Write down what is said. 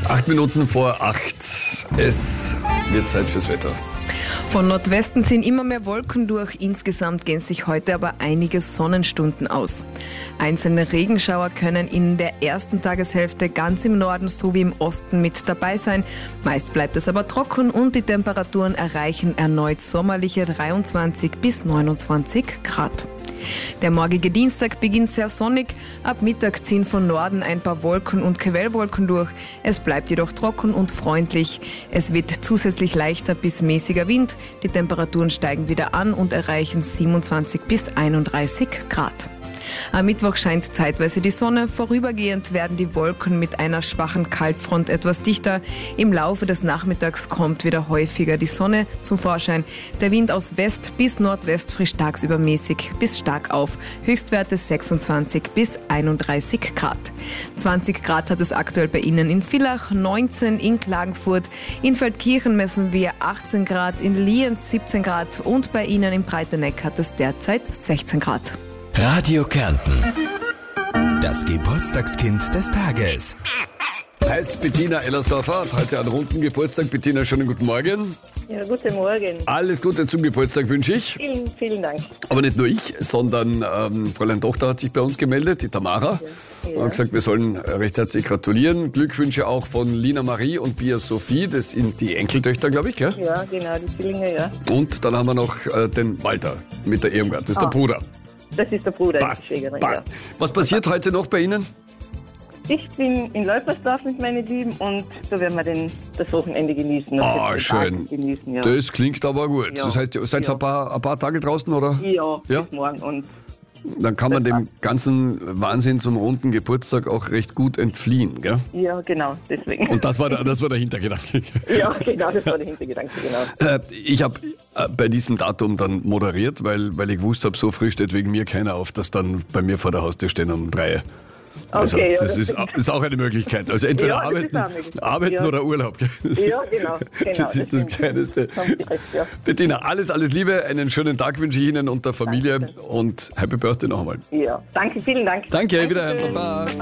8 Minuten vor 8. Es wird Zeit fürs Wetter. Von Nordwesten ziehen immer mehr Wolken durch. Insgesamt gehen sich heute aber einige Sonnenstunden aus. Einzelne Regenschauer können in der ersten Tageshälfte ganz im Norden sowie im Osten mit dabei sein. Meist bleibt es aber trocken und die Temperaturen erreichen erneut sommerliche 23 bis 29 Grad. Der morgige Dienstag beginnt sehr sonnig. Ab Mittag ziehen von Norden ein paar Wolken und Quellwolken durch. Es bleibt jedoch trocken und freundlich. Es wird zusätzlich leichter bis mäßiger Wind. Die Temperaturen steigen wieder an und erreichen 27 bis 31 Grad. Am Mittwoch scheint zeitweise die Sonne. Vorübergehend werden die Wolken mit einer schwachen Kaltfront etwas dichter. Im Laufe des Nachmittags kommt wieder häufiger die Sonne zum Vorschein. Der Wind aus West bis Nordwest frischt tagsüber mäßig bis stark auf. Höchstwerte 26 bis 31 Grad. 20 Grad hat es aktuell bei Ihnen in Villach, 19 in Klagenfurt. In Feldkirchen messen wir 18 Grad, in Lienz 17 Grad und bei Ihnen im Breiteneck hat es derzeit 16 Grad. Radio Kärnten. Das Geburtstagskind des Tages. Heißt Bettina Ellersdorfer, hat heute einen runden Geburtstag. Bettina, schönen guten Morgen. Ja, guten Morgen. Alles Gute zum Geburtstag wünsche ich. Vielen, vielen Dank. Aber nicht nur ich, sondern Fräulein Tochter hat sich bei uns gemeldet, die Tamara. Ja. Und hat gesagt, wir sollen recht herzlich gratulieren. Glückwünsche auch von Lina Marie und Pia Sophie. Das sind die Enkeltöchter, glaube ich, gell? Ja, genau, die Zwillinge, ja. Und dann haben wir noch den Walter mit der Irmgard. Das ist der Bruder. Das ist der Bruder, Passt, die Schwägerin, passt. Was passiert heute noch bei Ihnen? ja. Ich bin in Leupersdorf mit meinen Lieben und da werden wir das Wochenende genießen. Das Schön. Genießen, ja. Das klingt aber gut. Ja. Das heißt, ihr seid Ja. ein paar Tage draußen, oder? Ja, bis morgen und Dann kann man dem ganzen Wahnsinn zum runden Geburtstag auch recht gut entfliehen, gell? ja, genau, deswegen. Und das war der Hintergedanke. ja, genau, das war der Hintergedanke, genau. Ich habe bei diesem Datum dann moderiert, weil ich gewusst habe, so früh steht wegen mir keiner auf, dass dann bei mir vor der Haustür stehen um 3. Also Okay, ja, das ist auch eine Möglichkeit. Also entweder Ja, das ist auch eine Möglichkeit. arbeiten Ja. oder Urlaub. Gell? Das Ja, ist, genau. Das ist das stimmt. Kleinste. Haben Sie recht, ja. Bettina, alles Liebe, einen schönen Tag wünsche ich Ihnen und der Familie Danke. und Happy Birthday noch einmal. Ja, danke, vielen Dank. Danke, Dankeschön. wiederhören. Baba.